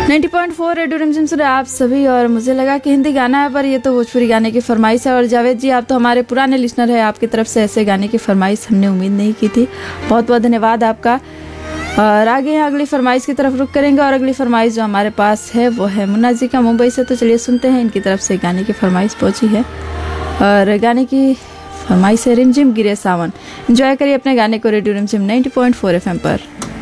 90.4 radio रिमझिम सुन रहे आप सभी। और मुझे लगा कि हिंदी गाना है, पर ये तो भोजपुरी गाने की फरमाइश है। और जावेद जी, आप तो हमारे पुराने लिसनर हैं, आपकी तरफ से ऐसे गाने की फरमाइश हमने उम्मीद नहीं की थी। बहुत बहुत धन्यवाद आपका। और आगे यहाँ अगली फरमाइश की तरफ रुख करेंगे। और अगली फरमाइश जो हमारे पास है वो है मुन्ना जी का मुंबई से। तो चलिए सुनते हैं, इनकी तरफ से गाने की फरमाइश पहुंची है। और गाने की फरमाइश है रिमझिम गिरे सावन। एंजॉय करिए अपने गाने को रेडियो रिमझिम 90.4 FM पर।